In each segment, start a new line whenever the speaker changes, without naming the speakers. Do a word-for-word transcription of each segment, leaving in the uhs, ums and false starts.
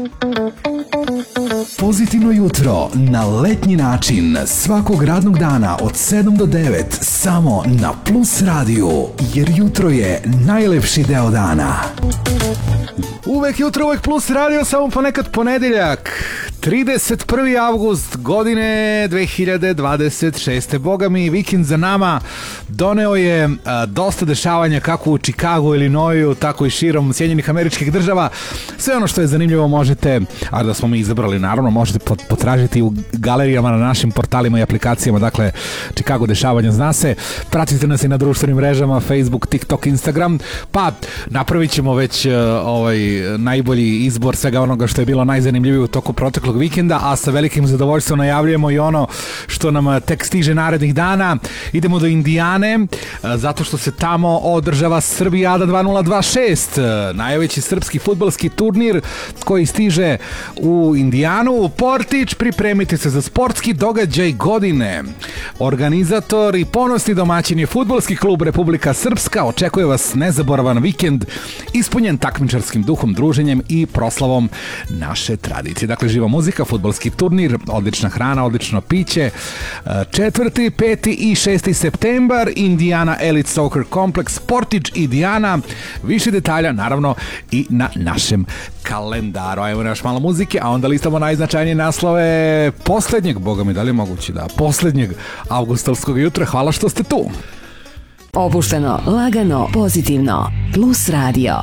Pozitivno jutro na letnji način svakog radnog dana od sedam do devet samo na Plus radiju, jer jutro je najlepši deo dana. Uvek jutro, uvek Plus radio, samo ponekad ponedeljak. trideset prvi avgust godine dve hiljade dvadeset šeste. Boga mi, vikend za nama doneo je a, dosta dešavanja kako u Čikagu, Illinoisu, tako i širom Sjedinjenih Američkih Država. Sve ono što je zanimljivo možete, a da smo mi izabrali naravno, možete potražiti u galerijama na našim portalima i aplikacijama. Dakle, Čikago dešavanja zna se. Pratite nas i na društvenim mrežama Facebook, TikTok, Instagram. Pa napravit ćemo već uh, ovaj najbolji izbor svega onoga što je bilo najzanimljivije u toku proteklog vikenda, a sa velikim zadovoljstvom najavljujemo i ono što nam tek stiže narednih dana. Idemo do Indijane, zato što se tamo održava Srbijada dva nula dva šest, najveći srpski fudbalski turnir koji stiže u Indijanu. Portić, pripremite se za sportski događaj godine. Organizator i ponosni domaćin je fudbalski klub Republika Srpska. Očekuje vas nezaboravan vikend ispunjen takmičarskim duhom, druženjem i proslavom naše tradicije. Dakle, živa muzika, fudbalski turnir, odlična hrana, odlično piće. četvrti, peti i šesti septembar, Indiana Elite Soccer Complex, Portić i Indiana. Više detalja, naravno, i na našem kalendaru. Ajmo još malo muzike, a onda listamo najznačajnije naslove poslednjeg, boga mi, da li je moguće da, poslednjeg avgustovskog jutra. Hvala što ste tu.
Opušteno, lagano, pozitivno. Plus radio.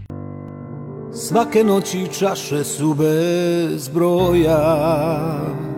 Svake noći čaše su bez broja,